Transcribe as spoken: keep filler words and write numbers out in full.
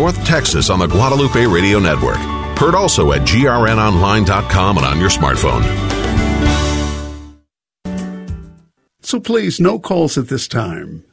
North Texas on the Guadalupe Radio Network. Heard also at G R N online dot com and on your smartphone. So please, no calls at this time.